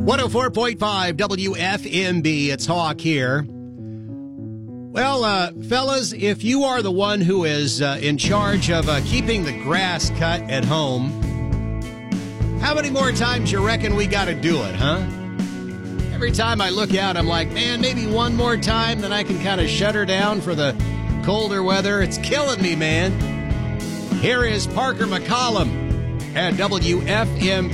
104.5 WFMB. It's Hawk here. Well, fellas, if you are the one who is in charge of keeping the grass cut at home, how many more times you reckon we got to do it, huh? Every time I look out, I'm like, man, maybe one more time, then I can kind of shut her down for the colder weather. It's killing me, man. Here is Parker McCollum at WFMB.